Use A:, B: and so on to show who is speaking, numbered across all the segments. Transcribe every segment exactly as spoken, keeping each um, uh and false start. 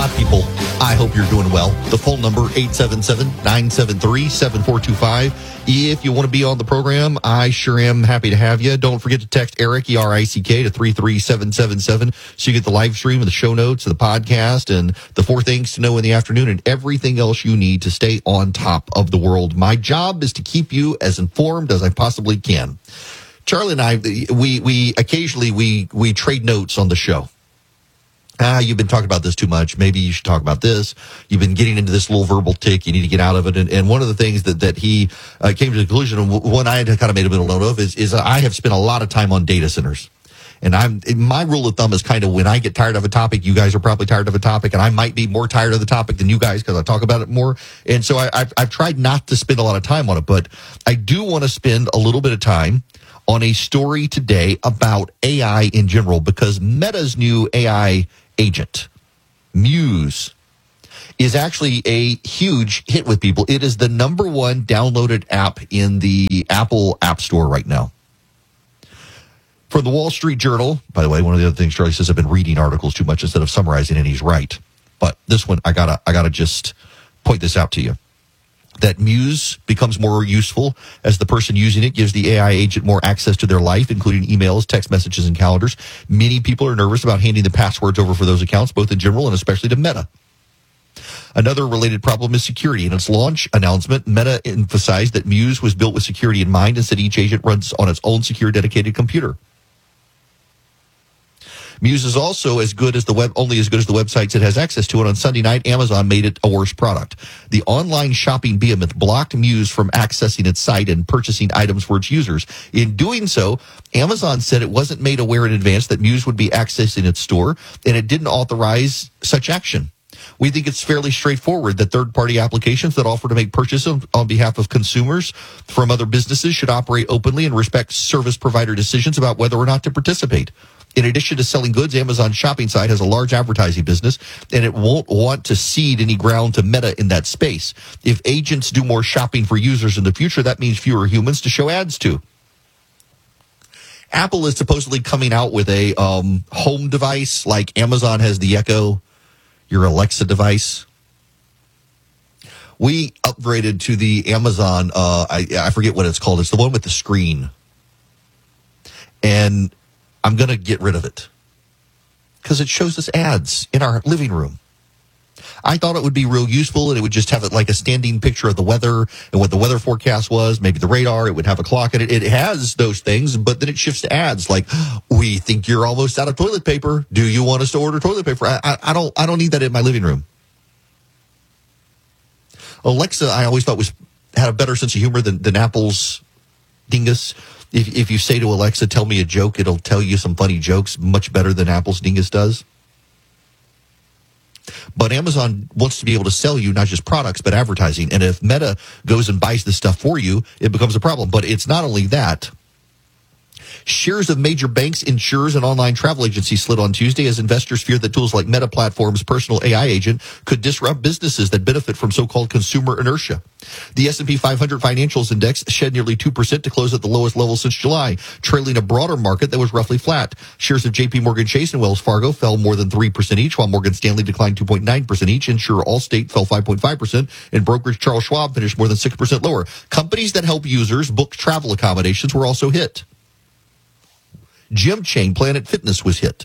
A: my people, I hope you're doing well. The phone number, eight seven seven, nine seven three, seven four two five. If you want to be on the program, I sure am happy to have you. Don't forget to text Eric, E R I C K, to three three seven seven seven so you get the live stream and the show notes and the podcast and the four things to know in the afternoon and everything else you need to stay on top of the world. My job is to keep you as informed as I possibly can. Charlie and I, we we occasionally we we trade notes on the show. Ah, you've been talking about this too much. Maybe you should talk about this. You've been getting into this little verbal tick. You need to get out of it. And, and one of the things that, that he uh, came to the conclusion, and one I had kind of made a bit of note of, is, is I have spent a lot of time on data centers. And I'm my rule of thumb is kind of when I get tired of a topic, you guys are probably tired of a topic, and I might be more tired of the topic than you guys because I talk about it more. And so I, I've, I've tried not to spend a lot of time on it, but I do want to spend a little bit of time on a story today about A I in general, because Meta's new A I agent, Muse, is actually a huge hit with people. It is the number one downloaded app in the Apple App Store right now. From the Wall Street Journal, by the way, one of the other things Charlie says, I've been reading articles too much instead of summarizing, and he's right. But this one, I gotta, I gotta just point this out to you. That Muse becomes more useful as the person using it gives the A I agent more access to their life, including emails, text messages, and calendars. Many people are nervous about handing the passwords over for those accounts, both in general and especially to Meta. Another related problem is security. In its launch announcement, Meta emphasized that Muse was built with security in mind and said each agent runs on its own secure dedicated computer. Muse is also as good as the web, only as good as the websites it has access to. And on Sunday night, Amazon made it a worse product. The online shopping behemoth blocked Muse from accessing its site and purchasing items for its users. In doing so, Amazon said it wasn't made aware in advance that Muse would be accessing its store, and it didn't authorize such action. We think it's fairly straightforward that third-party applications that offer to make purchases on behalf of consumers from other businesses should operate openly and respect service provider decisions about whether or not to participate. In addition to selling goods, Amazon's shopping site has a large advertising business, and it won't want to cede any ground to Meta in that space. If agents do more shopping for users in the future, that means fewer humans to show ads to. Apple is supposedly coming out with a um, home device like Amazon has the Echo, your Alexa device. We upgraded to the Amazon, uh, I, I forget what it's called. It's the one with the screen. And I'm going to get rid of it because it shows us ads in our living room. I thought it would be real useful, and it would just have it like a standing picture of the weather and what the weather forecast was, maybe the radar. It would have a clock in it. It has those things, but then it shifts to ads like, we think you're almost out of toilet paper. Do you want us to order toilet paper? I, I, I don't I don't need that in my living room. Alexa, I always thought was had a better sense of humor than, than Apple's dingus. If if you say to Alexa, tell me a joke, it'll tell you some funny jokes much better than Apple's dingus does. But Amazon wants to be able to sell you not just products, but advertising. And if Meta goes and buys this stuff for you, it becomes a problem. But it's not only that. Shares of major banks, insurers, and online travel agencies slid on Tuesday as investors feared that tools like Meta Platforms' personal A I agent could disrupt businesses that benefit from so-called consumer inertia. The S and P five hundred Financials Index shed nearly two percent to close at the lowest level since July, trailing a broader market that was roughly flat. Shares of J P Morgan Chase and Wells Fargo fell more than three percent each, while Morgan Stanley declined two point nine percent each. Insurer Allstate fell five point five percent, and brokerage Charles Schwab finished more than six percent lower. Companies that help users book travel accommodations were also hit. Gym chain Planet Fitness was hit.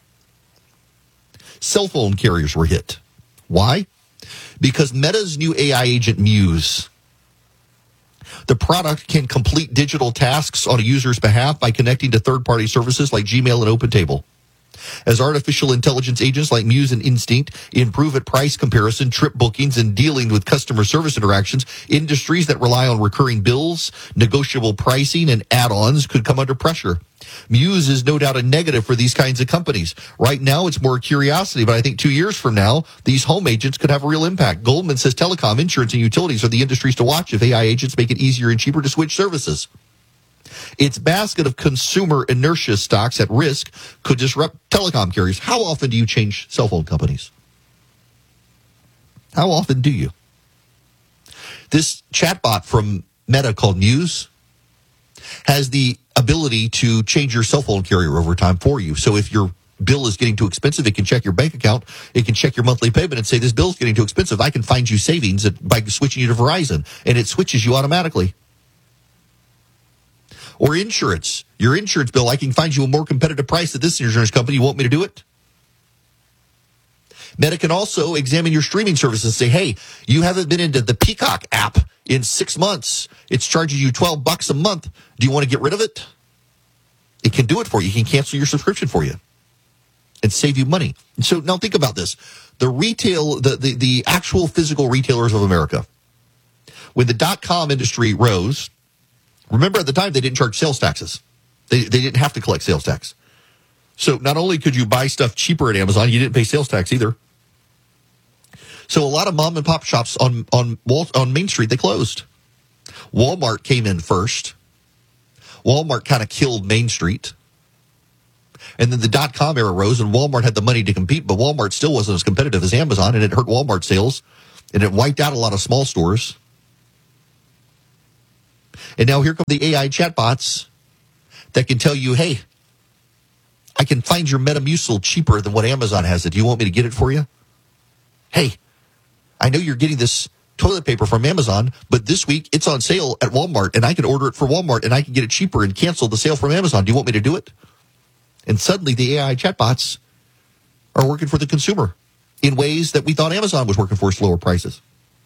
A: Cell phone carriers were hit. Why? Because Meta's new A I agent, Muse, the product can complete digital tasks on a user's behalf by connecting to third-party services like Gmail and OpenTable. As artificial intelligence agents like Muse and Instinct improve at price comparison, trip bookings, and dealing with customer service interactions, industries that rely on recurring bills, negotiable pricing, and add-ons could come under pressure. Muse is no doubt a negative for these kinds of companies. Right now, it's more curiosity, but I think two years from now, these home agents could have a real impact. Goldman says telecom, insurance, and utilities are the industries to watch if A I agents make it easier and cheaper to switch services. Its basket of consumer inertia stocks at risk could disrupt telecom carriers. How often do you change cell phone companies? How often do you? This chatbot from Meta called Muse has the ability to change your cell phone carrier over time for you. So if you're bill is getting too expensive, it can check your bank account, it can check your monthly payment and say, this bill is getting too expensive. I can find you savings by switching you to Verizon, and it switches you automatically. Or insurance. Your insurance bill, I can find you a more competitive price at this insurance company. You want me to do it? Meta can also examine your streaming services and say, hey, you haven't been into the Peacock app in six months. It's charging you twelve bucks a month. Do you want to get rid of it? It can do it for you. It can cancel your subscription for you and save you money. And so now think about this. The retail, the, the, the actual physical retailers of America, when the dot-com industry rose, remember at the time they didn't charge sales taxes. They, they didn't have to collect sales tax. So not only could you buy stuff cheaper at Amazon, you didn't pay sales tax either. So a lot of mom and pop shops on on Wall, on Main Street, they closed. Walmart came in first. Walmart kind of killed Main Street. And then the dot-com era rose, and Walmart had the money to compete, but Walmart still wasn't as competitive as Amazon, and it hurt Walmart sales, and it wiped out a lot of small stores. And now here come the A I chatbots that can tell you, hey, I can find your Metamucil cheaper than what Amazon has it. Do you want me to get it for you? Hey, I know you're getting this toilet paper from Amazon, but this week it's on sale at Walmart, and I can order it for Walmart, and I can get it cheaper and cancel the sale from Amazon. Do you want me to do it? And suddenly the A I chatbots are working for the consumer in ways that we thought Amazon was working for slower prices.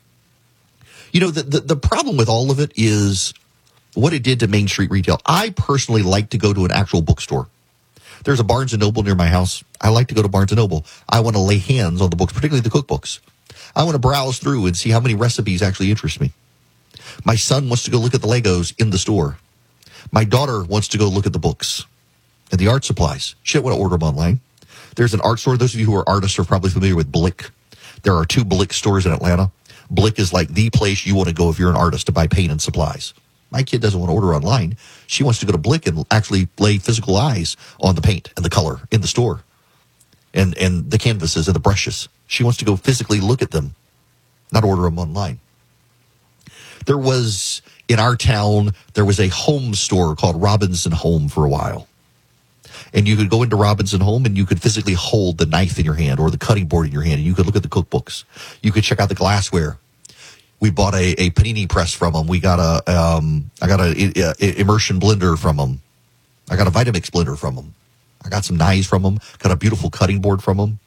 A: You know, the, the, the problem with all of it is what it did to Main Street retail. I personally like to go to an actual bookstore. There's a Barnes and Noble near my house. I like to go to Barnes and Noble. I want to lay hands on the books, particularly the cookbooks. I want to browse through and see how many recipes actually interest me. My son wants to go look at the Legos in the store. My daughter wants to go look at the books and the art supplies. She doesn't want to order them online. There's an art store. Those of you who are artists are probably familiar with Blick. There are two Blick stores in Atlanta. Blick is like the place you want to go if you're an artist to buy paint and supplies. My kid doesn't want to order online. She wants to go to Blick and actually lay physical eyes on the paint and the color in the store and, and the canvases and the brushes. She wants to go physically look at them, not order them online. There was, in our town, there was a home store called Robinson Home for a while. And you could go into Robinson Home and you could physically hold the knife in your hand or the cutting board in your hand, and you could look at the cookbooks. You could check out the glassware. We bought a, a panini press from them. We got a, um, I got a, a immersion blender from them. I got a Vitamix blender from them. I got some knives from them. Got a beautiful cutting board from them.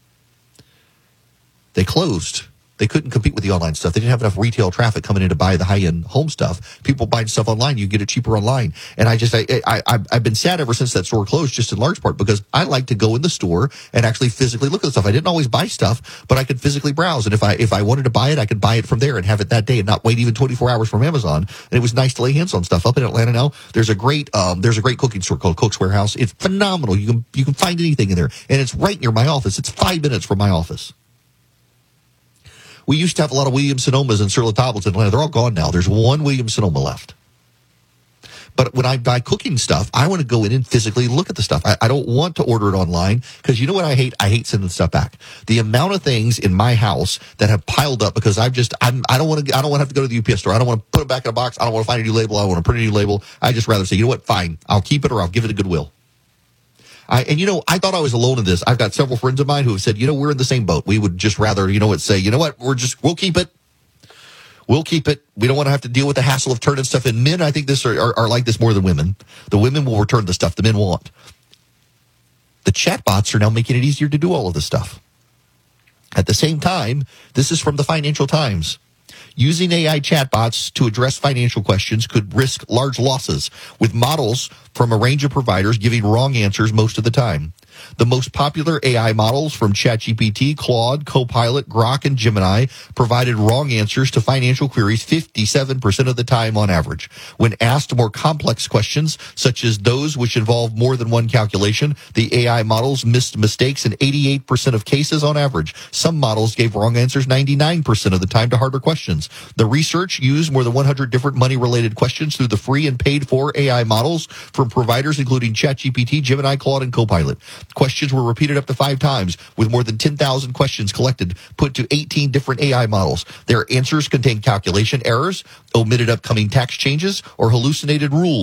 A: They closed. They couldn't compete with the online stuff. They didn't have enough retail traffic coming in to buy the high-end home stuff. People buying stuff online, you get it cheaper online. And I just, I, I, I've been sad ever since that store closed, just in large part because I like to go in the store and actually physically look at the stuff. I didn't always buy stuff, but I could physically browse. And if I, if I wanted to buy it, I could buy it from there and have it that day and not wait even twenty-four hours from Amazon. And it was nice to lay hands on stuff. Up in Atlanta now, there's a great, um, there's a great cooking store called Cook's Warehouse. It's phenomenal. You can, you can find anything in there. And it's right near my office. It's five minutes from my office. We used to have a lot of Williams-Sonomas and Sur La Tables in Atlanta. They're all gone now. There's one Williams-Sonoma left. But when I buy cooking stuff, I want to go in and physically look at the stuff. I, I don't want to order it online because you know what I hate? I hate sending stuff back. The amount of things in my house that have piled up because I've just I'm, I don't want to I don't want to have to go to the U P S store. I don't want to put it back in a box. I don't want to find a new label. I don't want to print a new label. I just rather say, you know what? Fine, I'll keep it or I'll give it to Goodwill. I, and, you know, I thought I was alone in this. I've got several friends of mine who have said, you know, we're in the same boat. We would just rather, you know what, say, you know what, we're just, we'll keep it. We'll keep it. We don't want to have to deal with the hassle of turning stuff in. Men, I think this are, are, are like this more than women. The women will return the stuff the men want. The chatbots are now making it easier to do all of this stuff. At the same time, this is from the Financial Times. Using A I chatbots to address financial questions could risk large losses, with models from a range of providers giving wrong answers most of the time. The most popular A I models from ChatGPT, Claude, Copilot, Grok, and Gemini provided wrong answers to financial queries fifty-seven percent of the time on average. When asked more complex questions, such as those which involve more than one calculation, the A I models missed mistakes in eighty-eight percent of cases on average. Some models gave wrong answers ninety-nine percent of the time to harder questions. The research used more than one hundred different money-related questions through the free and paid-for A I models from providers including ChatGPT, Gemini, Claude, and Copilot. Questions were repeated up to five times, with more than ten thousand questions collected, put to eighteen different A I models. Their answers contained calculation errors, omitted upcoming tax changes, or hallucinated rules.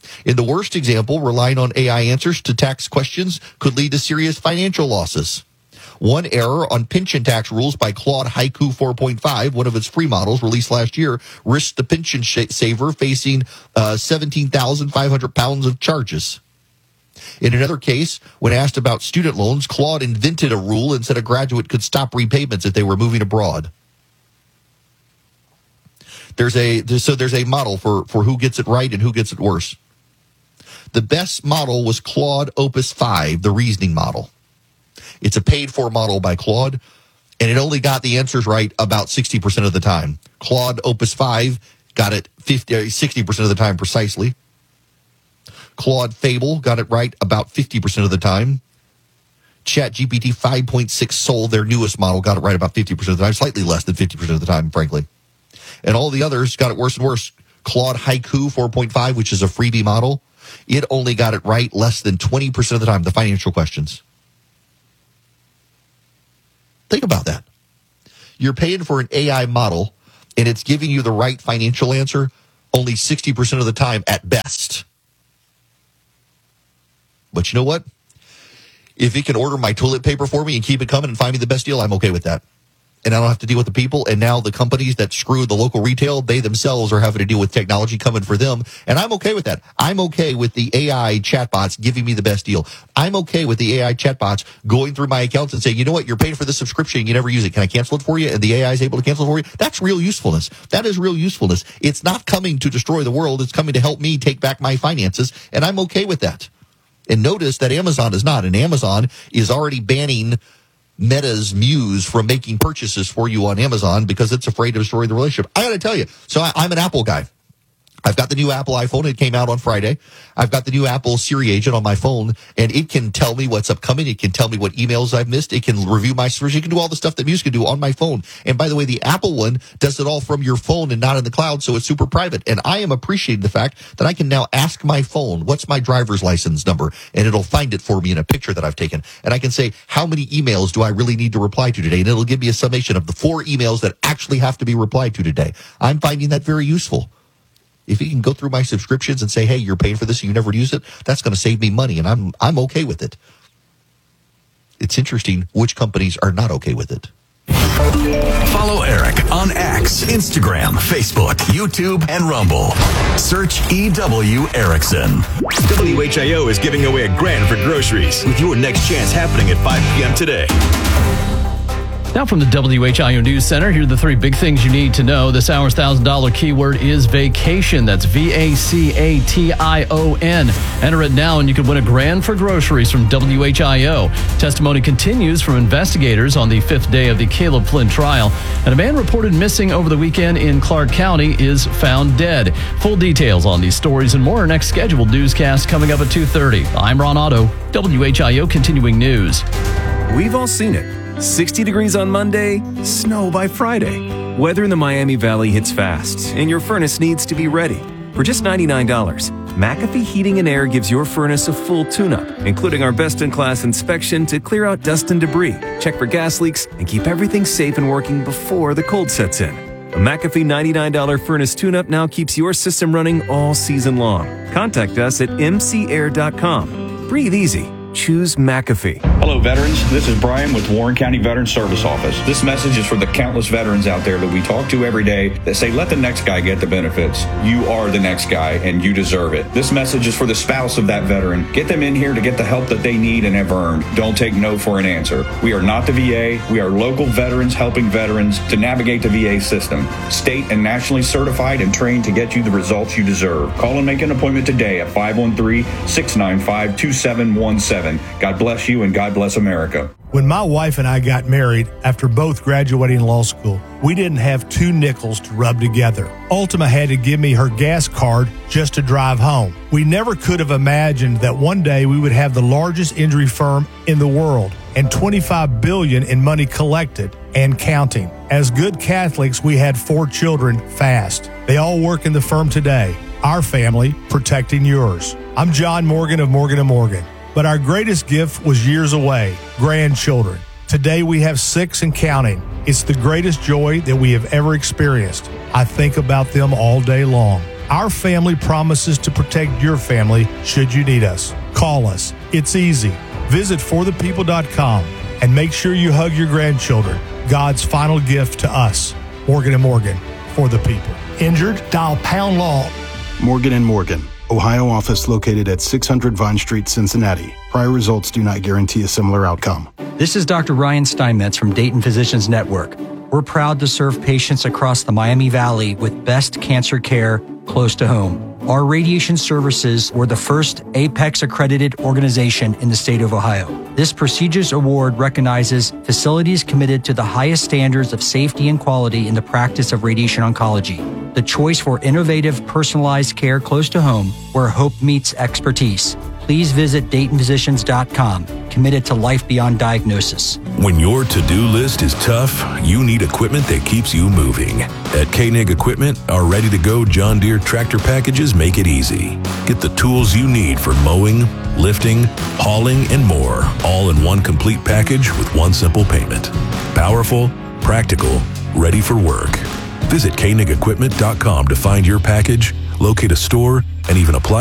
A: In the worst example, relying on A I answers to tax questions could lead to serious financial losses. One error on pension tax rules by Claude Haiku four point five, one of its free models released last year, risked the pension sh- saver facing uh, seventeen thousand five hundred pounds of charges. In another case, when asked about student loans, Claude invented a rule and said a graduate could stop repayments if they were moving abroad. There's a so there's a model for, for who gets it right and who gets it worse. The best model was Claude Opus five, the reasoning model. It's a paid-for model by Claude, and it only got the answers right about sixty percent of the time. Claude Opus five got it fifty, sixty percent of the time precisely. Claude Fable got it right about fifty percent of the time. ChatGPT five point six Soul, their newest model, got it right about fifty percent of the time, slightly less than fifty percent of the time, frankly. And all the others got it worse and worse. Claude Haiku four point five, which is a freebie model, it only got it right less than twenty percent of the time, the financial questions. Think about that. You're paying for an A I model, and it's giving you the right financial answer only sixty percent of the time at best. But you know what? If it can order my toilet paper for me and keep it coming and find me the best deal, I'm okay with that. And I don't have to deal with the people. And now the companies that screw the local retail, they themselves are having to deal with technology coming for them. And I'm okay with that. I'm okay with the A I chatbots giving me the best deal. I'm okay with the A I chatbots going through my accounts and saying, you know what, you're paying for this subscription, you never use it. Can I cancel it for you? And the A I is able to cancel it for you. That's real usefulness. That is real usefulness. It's not coming to destroy the world. It's coming to help me take back my finances. And I'm okay with that. And notice that Amazon is not. And Amazon is already banning Meta's Muse from making purchases for you on Amazon because it's afraid of destroying the relationship. I got to tell you, so I, I'm an Apple guy. I've got the new Apple iPhone. It came out on Friday. I've got the new Apple Siri agent on my phone, and it can tell me what's upcoming. It can tell me what emails I've missed. It can review my search. It can do all the stuff that Muse can do on my phone. And by the way, the Apple one does it all from your phone and not in the cloud, so it's super private. And I am appreciating the fact that I can now ask my phone, what's my driver's license number? And it'll find it for me in a picture that I've taken. And I can say, how many emails do I really need to reply to today? And it'll give me a summation of the four emails that actually have to be replied to today. I'm finding that very useful. If you can go through my subscriptions and say, hey, you're paying for this and you never use it, that's going to save me money, and I'm I'm okay with it. It's interesting which companies are not okay with it.
B: Follow Eric on X, Instagram, Facebook, YouTube, and Rumble. Search E W Erickson.
C: W H I O is giving away a grand for groceries with your next chance happening at five p.m. today.
D: Now from the W H I O News Center, here are the three big things you need to know. This hour's one thousand dollars keyword is vacation. That's V A C A T I O N. Enter it now and you can win a grand for groceries from W H I O. Testimony continues from investigators on the fifth day of the Caleb Flynn trial. And a man reported missing over the weekend in Clark County is found dead. Full details on these stories and more. Our next scheduled newscast coming up at two thirty. I'm Ron Otto, W H I O Continuing News.
E: We've all seen it. sixty degrees on Monday, snow by Friday. Weather in the Miami Valley hits fast, and your furnace needs to be ready. For just ninety-nine dollars, McAfee Heating and Air gives your furnace a full tune-up, including our best-in-class inspection to clear out dust and debris, check for gas leaks, and keep everything safe and working before the cold sets in. A McAfee ninety-nine dollars furnace tune-up now keeps your system running all season long. Contact us at m c air dot com. Breathe easy. Choose McAfee.
F: Hello, veterans. This is Brian with Warren County Veteran Service Office. This message is for the countless veterans out there that we talk to every day that say, let the next guy get the benefits. You are the next guy, and you deserve it. This message is for the spouse of that veteran. Get them in here to get the help that they need and have earned. Don't take no for an answer. We are not the V A. We are local veterans helping veterans to navigate the V A system. State and nationally certified and trained to get you the results you deserve. Call and make an appointment today at five one three, six nine five, two seven one seven. God bless you and God bless America.
G: When my wife and I got married after both graduating law school, we didn't have two nickels to rub together. Ultima had to give me her gas card just to drive home. We never could have imagined that one day we would have the largest injury firm in the world and twenty-five billion dollars in money collected and counting. As good Catholics, we had four children fast. They all work in the firm today. Our family protecting yours. I'm John Morgan of Morgan and Morgan. But our greatest gift was years away, grandchildren. Today we have six and counting. It's the greatest joy that we have ever experienced. I think about them all day long. Our family promises to protect your family should you need us. Call us. It's easy. Visit for the people dot com and make sure you hug your grandchildren. God's final gift to us. Morgan and Morgan, for the people. Injured? Dial pound law.
H: Morgan and Morgan, Ohio office located at six hundred Vine Street, Cincinnati. Prior results do not guarantee a similar outcome.
I: This is Doctor Ryan Steinmetz from Dayton Physicians Network. We're proud to serve patients across the Miami Valley with best cancer care close to home. Our radiation services were the first Apex accredited organization in the state of Ohio. This prestigious award recognizes facilities committed to the highest standards of safety and quality in the practice of radiation oncology. The choice for innovative, personalized care close to home, where hope meets expertise. Please visit Dayton Physicians dot com, committed to life beyond diagnosis.
J: When your to-do list is tough, you need equipment that keeps you moving. At Koenig Equipment, our ready-to-go John Deere tractor packages make it easy. Get the tools you need for mowing, lifting, hauling, and more, all in one complete package with one simple payment. Powerful, practical, ready for work. Visit Koenig Equipment dot com to find your package, locate a store, and even apply